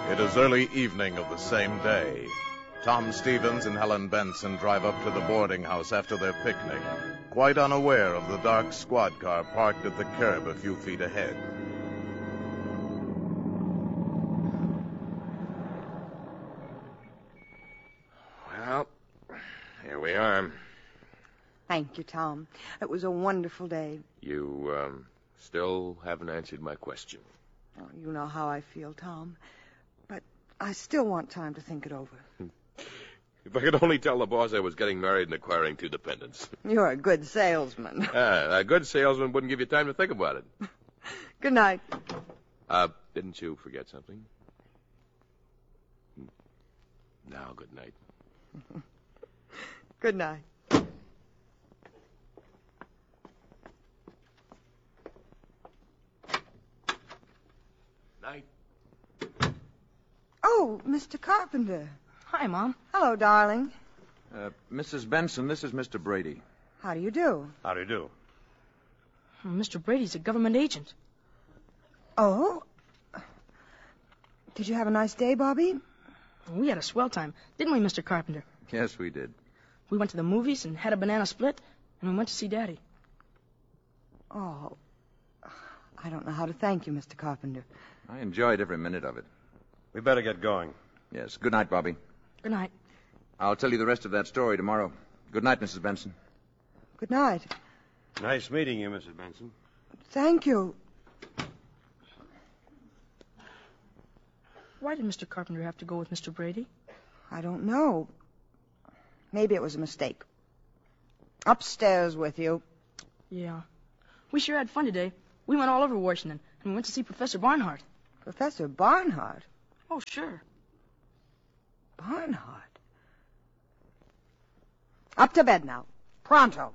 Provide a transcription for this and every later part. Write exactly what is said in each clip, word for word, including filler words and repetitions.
It is early evening of the same day. Tom Stevens and Helen Benson drive up to the boarding house after their picnic, quite unaware of the dark squad car parked at the curb a few feet ahead. Well, here we are. Thank you, Tom. It was a wonderful day. You, um, still haven't answered my question. Oh, you know how I feel, Tom. But I still want time to think it over. If I could only tell the boss I was getting married and acquiring two dependents. You're a good salesman. Ah, a good salesman wouldn't give you time to think about it. Good night. Uh, didn't you forget something? Now, good night. Good night. Night. Oh, Mister Carpenter. Hi, Mom. Hello, darling. Uh, Missus Benson, this is Mister Brady. How do you do? How do you do? Well, Mister Brady's a government agent. Oh? Did you have a nice day, Bobby? We had a swell time, didn't we, Mister Carpenter? Yes, we did. We went to the movies and had a banana split, and we went to see Daddy. Oh, I don't know how to thank you, Mister Carpenter. I enjoyed every minute of it. We better get going. Yes. Good night, Bobby. Good night. I'll tell you the rest of that story tomorrow. Good night, Missus Benson. Good night. Nice meeting you, Missus Benson. Thank you. Why did Mister Carpenter have to go with Mister Brady? I don't know. Maybe it was a mistake. Upstairs with you. Yeah. We sure had fun today. We went all over Washington, and we went to see Professor Barnhart. Professor Barnhart? Oh, sure. Barnhart? Up to bed now. Pronto.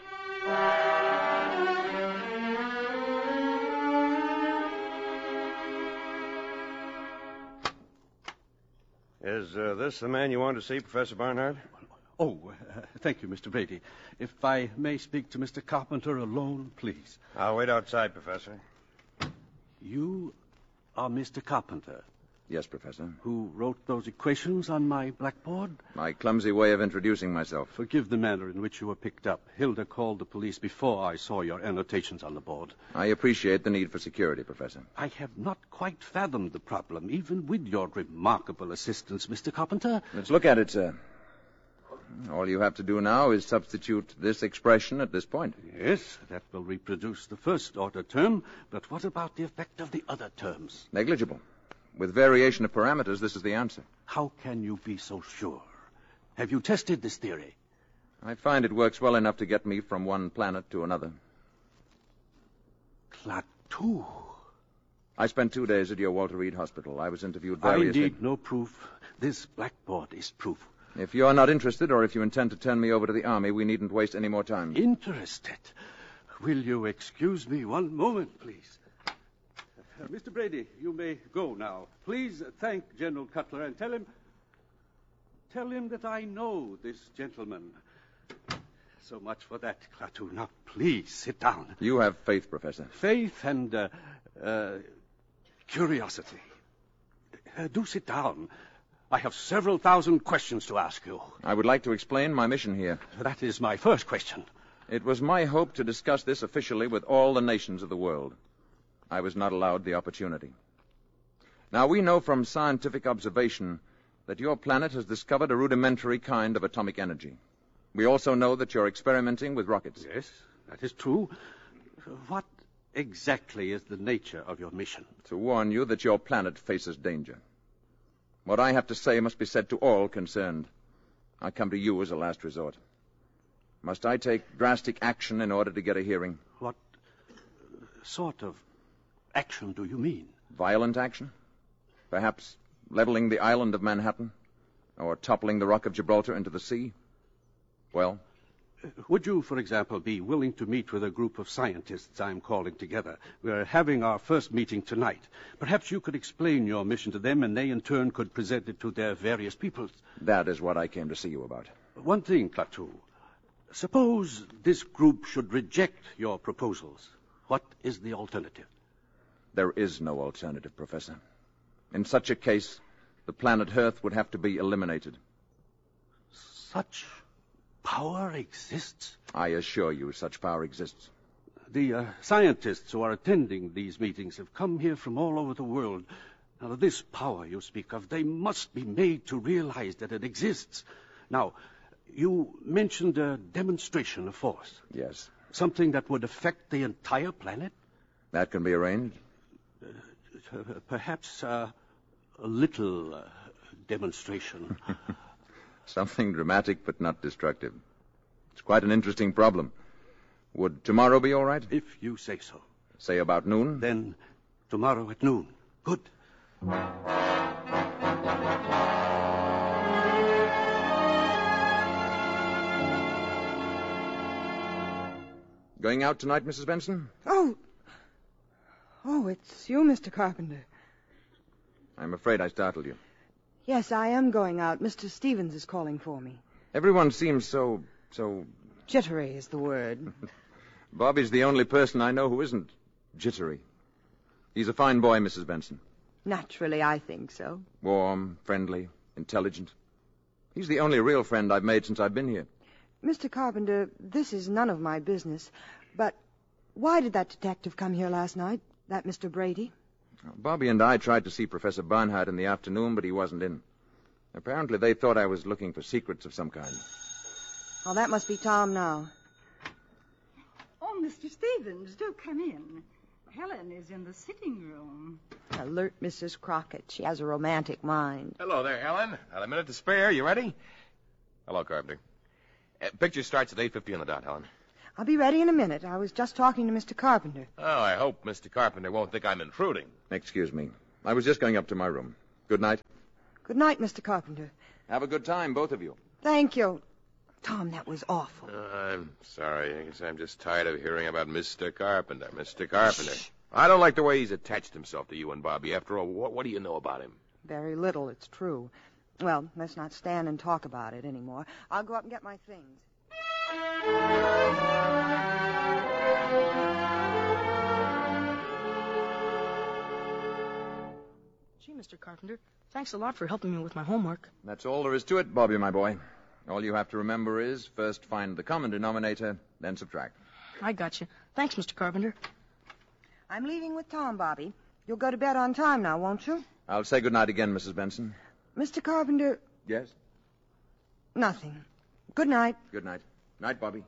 Is uh, this the man you wanted to see, Professor Barnhart? Oh, uh, thank you, Mister Brady. If I may speak to Mister Carpenter alone, please. I'll wait outside, Professor. You are Mister Carpenter, Yes, Professor. who wrote those equations on my blackboard? My clumsy way of introducing myself. Forgive the manner in which you were picked up. Hilda called the police before I saw your annotations on the board. I appreciate the need for security, Professor. I have not quite fathomed the problem, even with your remarkable assistance, Mister Carpenter. Let's look at it, sir. All you have to do now is substitute this expression at this point. Yes, that will reproduce the first-order term, but what about the effect of the other terms? Negligible. With variation of parameters, this is the answer. How can you be so sure? Have you tested this theory? I find it works well enough to get me from one planet to another. Klaatu. I spent two days at your Walter Reed Hospital. I was interviewed I variously. need no proof. This blackboard is proof. If you're not interested, or if you intend to turn me over to the Army, we needn't waste any more time. Interested? Will you excuse me one moment, please? Uh, Mister Brady, you may go now. Please thank General Cutler and tell him... Tell him that I know this gentleman. So much for that, Klaatu. Now, please, sit down. You have faith, Professor. Faith and, uh, uh, curiosity. Uh, do sit down. I have several thousand questions to ask you. I would like to explain my mission here. That is my first question. It was my hope to discuss this officially with all the nations of the world. I was not allowed the opportunity. Now, we know from scientific observation that your planet has discovered a rudimentary kind of atomic energy. We also know that you're experimenting with rockets. Yes, that is true. What exactly is the nature of your mission? To warn you that your planet faces danger. What I have to say must be said to all concerned. I come to you as a last resort. Must I take drastic action in order to get a hearing? What sort of action do you mean? Violent action? Perhaps leveling the island of Manhattan? Or toppling the Rock of Gibraltar into the sea? Well? Uh, would you, for example, be willing to meet with a group of scientists I'm calling together? We're having our first meeting tonight. Perhaps you could explain your mission to them, and they in turn could present it to their various peoples. That is what I came to see you about. One thing, Klaatu. Suppose this group should reject your proposals. What is the alternative? There is no alternative, Professor. In such a case, the planet Earth would have to be eliminated. Such power exists? I assure you, such power exists. The uh, scientists who are attending these meetings have come here from all over the world. Now, this power you speak of, they must be made to realize that it exists. Now, you mentioned a demonstration of force. Yes. Something that would affect the entire planet? That can be arranged. Uh, perhaps uh, a little uh, demonstration. Something dramatic but not destructive. It's quite an interesting problem. Would tomorrow be all right? If you say so. Say about noon? Then tomorrow at noon. Good. Going out tonight, Missus Benson? Oh. Oh, it's you, Mister Carpenter. I'm afraid I startled you. Yes, I am going out. Mister Stevens is calling for me. Everyone seems so, so... Jittery is the word. Bobby's the only person I know who isn't jittery. He's a fine boy, Missus Benson. Naturally, I think so. Warm, friendly, intelligent. He's the only real friend I've made since I've been here. Mister Carpenter, this is none of my business, but why did that detective come here last night, that Mister Brady? Bobby and I tried to see Professor Barnhart in the afternoon, but he wasn't in. Apparently they thought I was looking for secrets of some kind. Oh, that must be Tom now. Oh, Mister Stevens, do come in. Helen is in the sitting room. Alert Missus Crockett. She has a romantic mind. Hello there, Helen. Had a minute to spare. You ready? Hello, Carpenter. Uh, picture starts at eight fifty on the dot, Helen. I'll be ready in a minute. I was just talking to Mister Carpenter. Oh, I hope Mister Carpenter won't think I'm intruding. Excuse me. I was just going up to my room. Good night. Good night, Mister Carpenter. Have a good time, both of you. Thank you. Tom, that was awful. Uh, I'm sorry. I guess I'm just tired of hearing about Mister Carpenter. Mister Carpenter. Shh. I don't like the way he's attached himself to you and Bobby. After all, what, what do you know about him? Very little, it's true. Well, let's not stand and talk about it anymore. I'll go up and get my things. Gee, Mister Carpenter, thanks a lot for helping me with my homework. That's all there is to it, Bobby, my boy. All you have to remember is first find the common denominator, then subtract. I got you. Thanks, Mister Carpenter. I'm leaving with Tom, Bobby. You'll go to bed on time now, won't you? I'll say good night again, Missus Benson. Mister Carpenter... Yes? Nothing. Good night. Good night. Night, Bobby.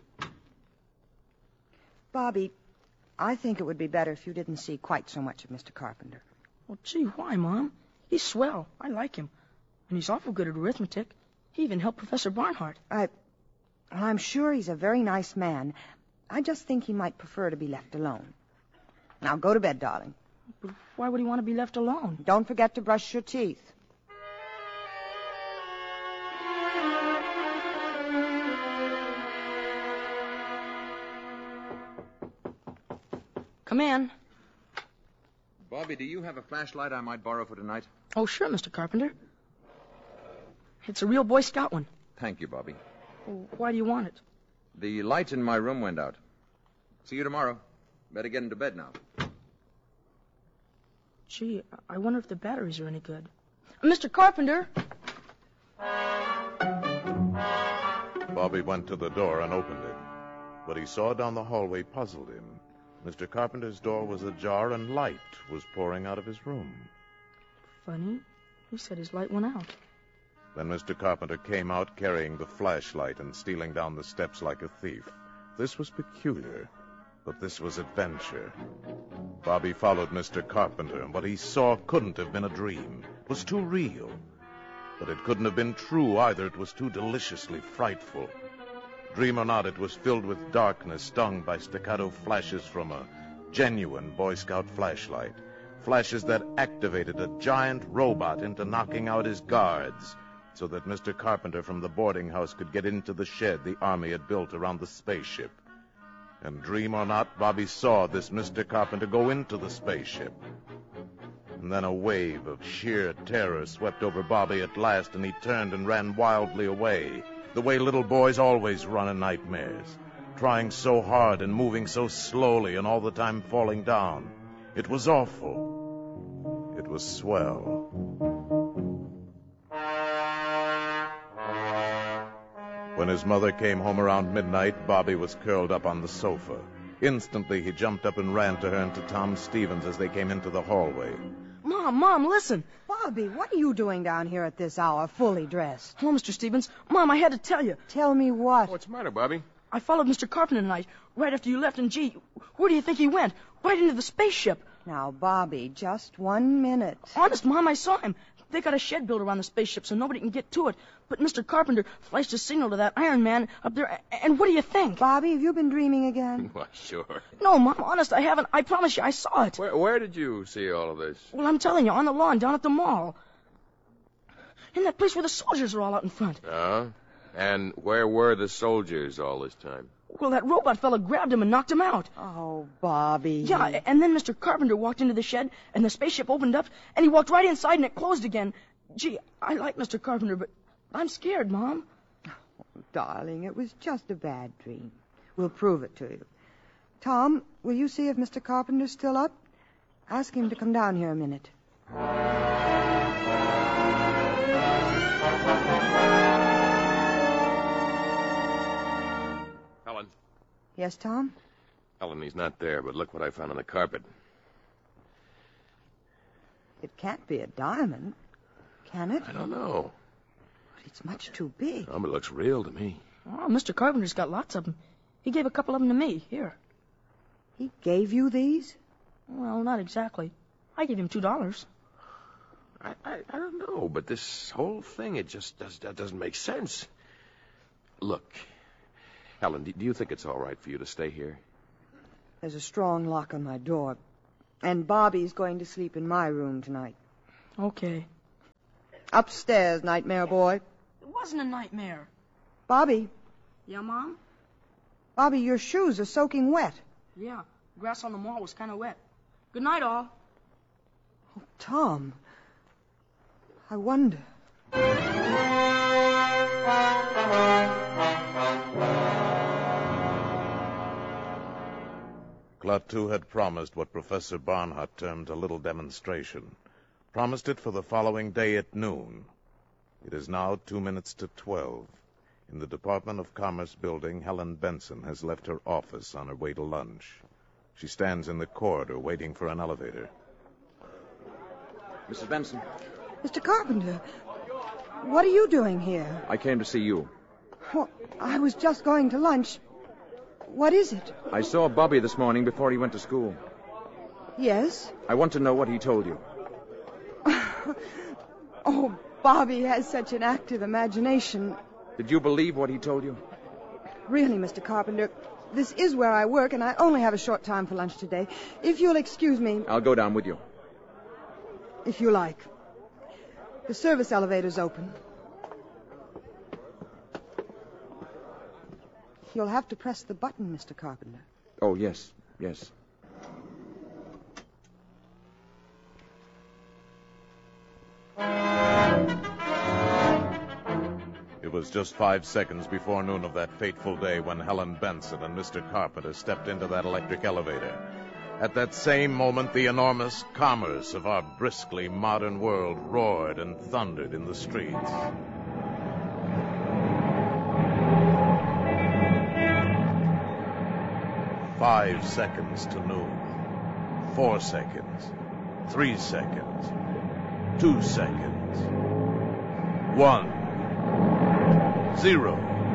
Bobby, I think it would be better if you didn't see quite so much of Mister Carpenter. Well, gee, why, Mom? He's swell. I like him. And he's awful good at arithmetic. He even helped Professor Barnhart. I... Well, I'm sure he's a very nice man. I just think he might prefer to be left alone. Now, go to bed, darling. But why would he want to be left alone? Don't forget to brush your teeth. Come in. Bobby, do you have a flashlight I might borrow for tonight? Oh, sure, Mister Carpenter. It's a real Boy Scout one. Thank you, Bobby. Well, why do you want it? The light in my room went out. See you tomorrow. Better get into bed now. Gee, I wonder if the batteries are any good. Mister Carpenter! Bobby went to the door and opened it. What he saw down the hallway puzzled him. Mister Carpenter's door was ajar and light was pouring out of his room. Funny. He said his light went out. Then Mister Carpenter came out carrying the flashlight and stealing down the steps like a thief. This was peculiar, but this was adventure. Bobby followed Mister Carpenter, and what he saw couldn't have been a dream. It was too real. But it couldn't have been true either. It was too deliciously frightful. Dream or not, it was filled with darkness, stung by staccato flashes from a genuine Boy Scout flashlight. Flashes that activated a giant robot into knocking out his guards, so that Mister Carpenter from the boarding house could get into the shed the Army had built around the spaceship. And dream or not, Bobby saw this Mister Carpenter go into the spaceship. And then a wave of sheer terror swept over Bobby at last, and he turned and ran wildly away, the way little boys always run in nightmares, trying so hard and moving so slowly and all the time falling down. It was awful. It It was swell. When his mother came home around midnight, Bobby was curled up on the sofa. Instantly, he jumped up and ran to her and to Tom Stevens as they came into the hallway. Mom, Mom, listen. Bobby, what are you doing down here at this hour, fully dressed? Hello, Mister Stevens. Mom, I had to tell you. Tell me what? What's the matter, Bobby? I followed Mister Carpenter tonight, right after you left, and gee, where do you think he went? Right into the spaceship. Now, Bobby, just one minute. Honest, Mom, I saw him. They got a shed built around the spaceship so nobody can get to it. But Mister Carpenter flashed a signal to that Iron Man up there, and what do you think? Bobby, have you been dreaming again? Why, sure. No, Mom, honest, I haven't. I promise you, I saw it. Where, where did you see all of this? Well, I'm telling you, on the lawn down at the mall. In that place where the soldiers are all out in front. Oh? And where were the soldiers all this time? Well, that robot fella grabbed him and knocked him out. Oh, Bobby. Yeah, and then Mister Carpenter walked into the shed, and the spaceship opened up, and he walked right inside, and it closed again. Gee, I like Mister Carpenter, but I'm scared, Mom. Oh, darling, it was just a bad dream. We'll prove it to you. Tom, will you see if Mister Carpenter's still up? Ask him to come down here a minute. Helen. Yes, Tom? Helen, he's not there, but look what I found on the carpet. It can't be a diamond, can it? I don't know. But it's much too big. Oh, but it looks real to me. Oh, Mister Carpenter's got lots of them. He gave a couple of them to me. Here. He gave you these? Well, not exactly. I gave him two dollars. I, I, I don't know, but this whole thing, it just does, that doesn't make sense. Look, Helen, do, do you think it's all right for you to stay here? There's a strong lock on my door. And Bobby's going to sleep in my room tonight. Okay. Upstairs, nightmare boy. It wasn't a nightmare. Bobby. Yeah, Mom? Bobby, your shoes are soaking wet. Yeah, grass on the mall was kind of wet. Good night, all. Oh, Tom. I wonder. Klaatu had promised what Professor Barnhart termed a little demonstration. Promised it for the following day at noon. It is now two minutes to twelve. In the Department of Commerce building, Helen Benson has left her office on her way to lunch. She stands in the corridor waiting for an elevator. Missus Benson. Mister Carpenter, what are you doing here? I came to see you. Well, I was just going to lunch. What is it? I saw Bobby this morning before he went to school. Yes? I want to know what he told you. Oh, Bobby has such an active imagination. Did you believe what he told you? Really, Mister Carpenter, this is where I work, and I only have a short time for lunch today. If you'll excuse me... I'll go down with you. If you like. The service elevator's open. You'll have to press the button, Mister Carpenter. Oh, yes, yes. It was just five seconds before noon of that fateful day when Helen Benson and Mister Carpenter stepped into that electric elevator. At that same moment, the enormous commerce of our briskly modern world roared and thundered in the streets. Five seconds to noon. Four seconds. Three seconds. Two seconds. One. Zero.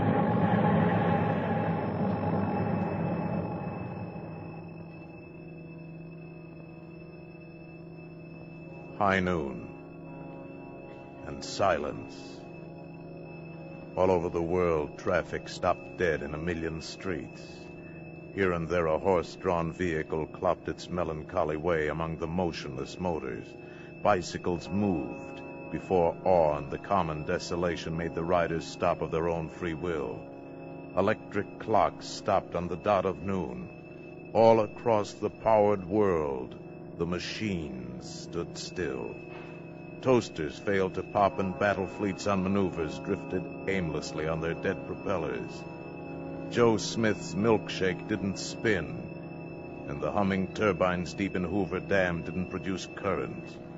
High noon. And silence. All over the world, traffic stopped dead in a million streets. Here and there a horse-drawn vehicle clopped its melancholy way among the motionless motors. Bicycles moved before awe and the common desolation made the riders stop of their own free will. Electric clocks stopped on the dot of noon. All across the powered world, the machines stood still. Toasters failed to pop and battle fleets on maneuvers drifted aimlessly on their dead propellers. Joe Smith's milkshake didn't spin, and the humming turbines deep in Hoover Dam didn't produce current.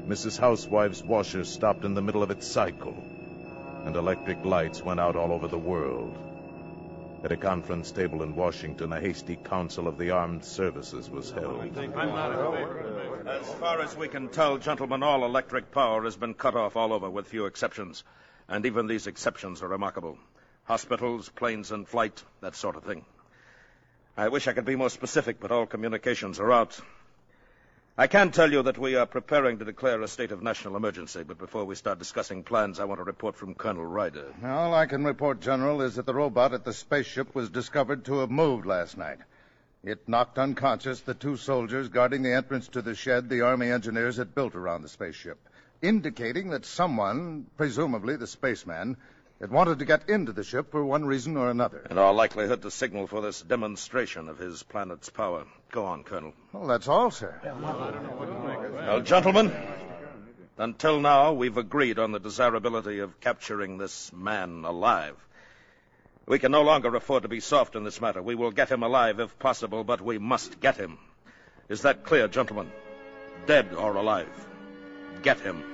Missus Housewife's washer stopped in the middle of its cycle, and electric lights went out all over the world. At a conference table in Washington, a hasty council of the armed services was held. As far as we can tell, gentlemen, all electric power has been cut off all over, with few exceptions. And even these exceptions are remarkable. Hospitals, planes in flight, that sort of thing. I wish I could be more specific, but all communications are out. I can tell you that we are preparing to declare a state of national emergency, but before we start discussing plans, I want a report from Colonel Ryder. All I can report, General, is that the robot at the spaceship was discovered to have moved last night. It knocked unconscious the two soldiers guarding the entrance to the shed the Army engineers had built around the spaceship, indicating that someone, presumably the spaceman, had wanted to get into the ship for one reason or another. In all likelihood, to signal for this demonstration of his planet's power. Go on, Colonel. Well, that's all, sir. Well, gentlemen, until now, we've agreed on the desirability of capturing this man alive. We can no longer afford to be soft in this matter. We will get him alive if possible, but we must get him. Is that clear, gentlemen? Dead or alive, get him.